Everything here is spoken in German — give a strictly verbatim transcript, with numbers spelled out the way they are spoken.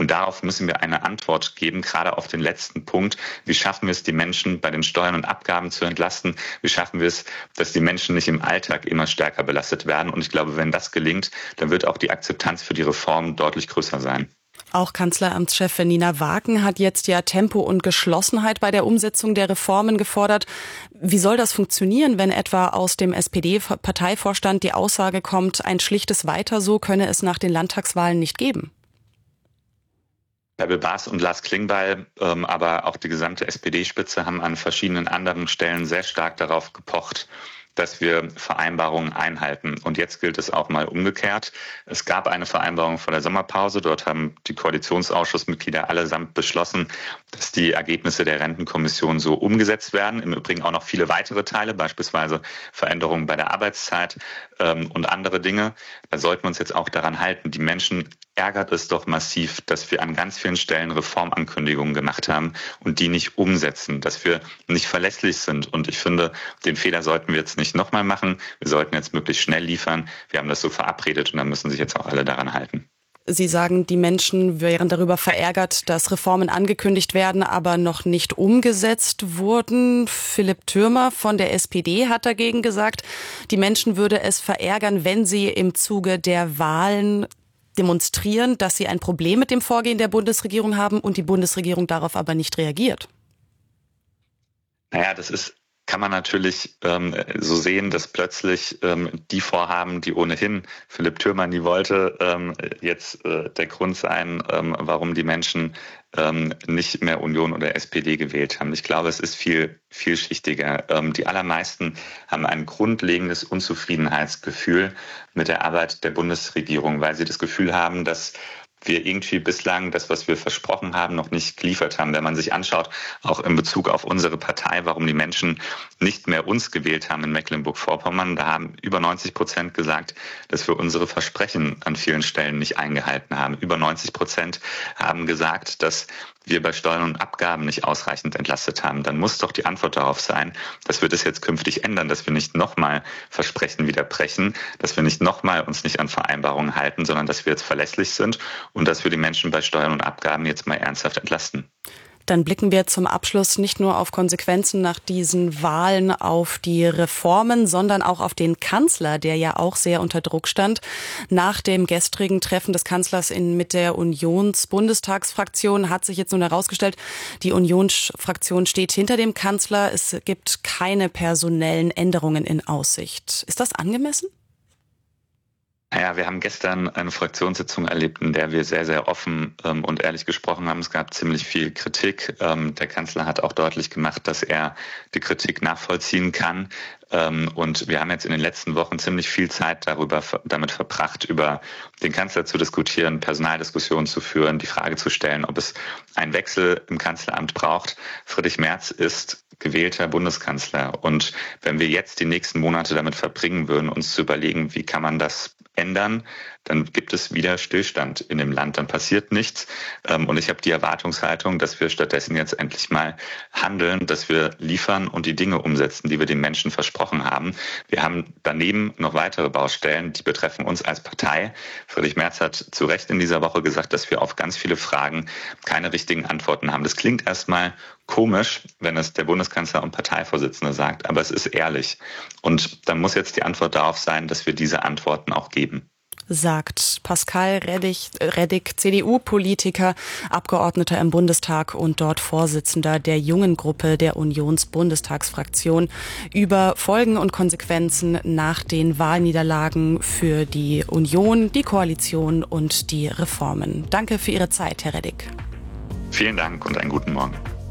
Und darauf müssen wir eine Antwort geben, gerade auf den letzten Punkt. Wie schaffen wir es, die Menschen bei den Steuern und Abgaben zu entlasten? Wie schaffen wir es, dass die Menschen nicht im Alltag immer stärker belastet werden? Und ich glaube, wenn das gelingt, dann wird auch die Akzeptanz für die Reform deutlich größer sein. Auch Kanzleramtschefin Nina Wagen hat jetzt ja Tempo und Geschlossenheit bei der Umsetzung der Reformen gefordert. Wie soll das funktionieren, wenn etwa aus dem S P D-Parteivorstand die Aussage kommt, ein schlichtes Weiter so könne es nach den Landtagswahlen nicht geben? Bärbel Baas und Lars Klingbeil, ähm, aber auch die gesamte S P D-Spitze haben an verschiedenen anderen Stellen sehr stark darauf gepocht, dass wir Vereinbarungen einhalten. Und jetzt gilt es auch mal umgekehrt. Es gab eine Vereinbarung vor der Sommerpause. Dort haben die Koalitionsausschussmitglieder allesamt beschlossen, dass die Ergebnisse der Rentenkommission so umgesetzt werden. Im Übrigen auch noch viele weitere Teile, beispielsweise Veränderungen bei der Arbeitszeit ähm, und andere Dinge. Da sollten wir uns jetzt auch daran halten. Die Menschen ärgert es doch massiv, dass wir an ganz vielen Stellen Reformankündigungen gemacht haben und die nicht umsetzen, dass wir nicht verlässlich sind. Und ich finde, den Fehler sollten wir jetzt nicht nochmal machen. Wir sollten jetzt möglichst schnell liefern. Wir haben das so verabredet und dann müssen sich jetzt auch alle daran halten. Sie sagen, die Menschen wären darüber verärgert, dass Reformen angekündigt werden, aber noch nicht umgesetzt wurden. Philipp Thürmer von der S P D hat dagegen gesagt, die Menschen würde es verärgern, wenn sie im Zuge der Wahlen demonstrieren, dass sie ein Problem mit dem Vorgehen der Bundesregierung haben und die Bundesregierung darauf aber nicht reagiert. Naja, das ist kann man natürlich ähm, so sehen, dass plötzlich ähm, die Vorhaben, die ohnehin Philipp Thürmer nie wollte, ähm, jetzt äh, der Grund sein, ähm, warum die Menschen ähm, nicht mehr Union oder S P D gewählt haben. Ich glaube, es ist viel vielschichtiger. Ähm, die allermeisten haben ein grundlegendes Unzufriedenheitsgefühl mit der Arbeit der Bundesregierung, weil sie das Gefühl haben, dass wir irgendwie bislang das, was wir versprochen haben, noch nicht geliefert haben. Wenn man sich anschaut, auch in Bezug auf unsere Partei, warum die Menschen nicht mehr uns gewählt haben in Mecklenburg-Vorpommern, da haben über neunzig Prozent gesagt, dass wir unsere Versprechen an vielen Stellen nicht eingehalten haben. Über neunzig Prozent haben gesagt, dass wir bei Steuern und Abgaben nicht ausreichend entlastet haben. Dann muss doch die Antwort darauf sein, dass wir das jetzt künftig ändern, dass wir nicht nochmal Versprechen widerbrechen, dass wir nicht nochmal uns nicht an Vereinbarungen halten, sondern dass wir jetzt verlässlich sind und dass wir die Menschen bei Steuern und Abgaben jetzt mal ernsthaft entlasten. Dann blicken wir zum Abschluss nicht nur auf Konsequenzen nach diesen Wahlen, auf die Reformen, sondern auch auf den Kanzler, der ja auch sehr unter Druck stand. Nach dem gestrigen Treffen des Kanzlers in, mit der Unions-Bundestagsfraktion hat sich jetzt nun herausgestellt, die Unionsfraktion steht hinter dem Kanzler. Es gibt keine personellen Änderungen in Aussicht. Ist das angemessen? Naja, wir haben gestern eine Fraktionssitzung erlebt, in der wir sehr, sehr offen ähm, und ehrlich gesprochen haben. Es gab ziemlich viel Kritik. Ähm, der Kanzler hat auch deutlich gemacht, dass er die Kritik nachvollziehen kann. Ähm, und wir haben jetzt in den letzten Wochen ziemlich viel Zeit darüber, damit verbracht, über den Kanzler zu diskutieren, Personaldiskussionen zu führen, die Frage zu stellen, ob es einen Wechsel im Kanzleramt braucht. Friedrich Merz ist gewählter Bundeskanzler. Und wenn wir jetzt die nächsten Monate damit verbringen würden, uns zu überlegen, wie kann man das ändern, dann gibt es wieder Stillstand in dem Land, dann passiert nichts. Und ich habe die Erwartungshaltung, dass wir stattdessen jetzt endlich mal handeln, dass wir liefern und die Dinge umsetzen, die wir den Menschen versprochen haben. Wir haben daneben noch weitere Baustellen, die betreffen uns als Partei. Friedrich Merz hat zu Recht in dieser Woche gesagt, dass wir auf ganz viele Fragen keine richtigen Antworten haben. Das klingt erstmal komisch, wenn es der Bundeskanzler und Parteivorsitzende sagt, aber es ist ehrlich. Und dann muss jetzt die Antwort darauf sein, dass wir diese Antworten auch geben. Sagt Pascal Reddig, Reddig, C D U-Politiker, Abgeordneter im Bundestag und dort Vorsitzender der jungen Gruppe der Unions-Bundestagsfraktion, über Folgen und Konsequenzen nach den Wahlniederlagen für die Union, die Koalition und die Reformen. Danke für Ihre Zeit, Herr Reddig. Vielen Dank und einen guten Morgen.